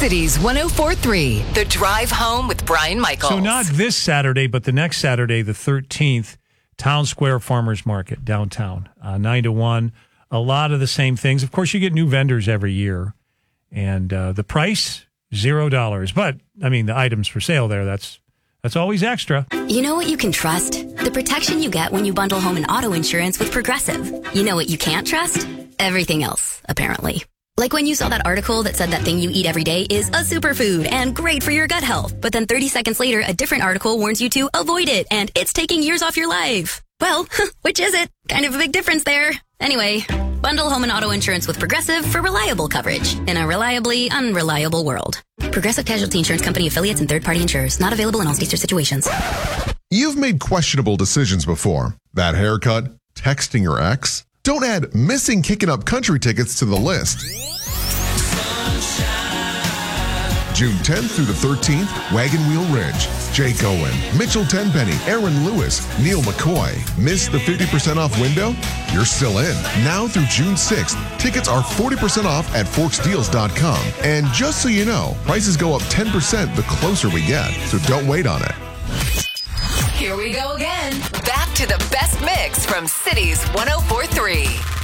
Cities 104.3, The Drive Home with Brian Michaels. So not this Saturday, but the next Saturday, the 13th, Town Square Farmers Market downtown, 9 to 1. A lot of the same things. Of course, you get new vendors every year. And the price, $0. But, I mean, the items for sale there, that's always extra. You know what you can trust? The protection you get when you bundle home and auto insurance with Progressive. You know what you can't trust? Everything else, apparently. Like when you saw that article that said that thing you eat every day is a superfood and great for your gut health. But then 30 seconds later, a different article warns you to avoid it and it's taking years off your life. Well, which is it? Kind of a big difference there. Anyway, bundle home and auto insurance with Progressive for reliable coverage in a reliably unreliable world. Progressive Casualty Insurance Company affiliates and third-party insurers. Not available in all states or situations. You've made questionable decisions before. That haircut, texting your ex. Don't add missing Kickin' Up Country tickets to the list. June 10th through the 13th, Wagon Wheel Ridge, Jake Owen, Mitchell Tenpenny, Aaron Lewis, Neil McCoy. Miss the 50% off window? You're still in. Now through June 6th, tickets are 40% off at forksdeals.com. And just so you know, prices go up 10% the closer we get, so don't wait on it. Here we go again. Back to the best mix from Cities 104.3.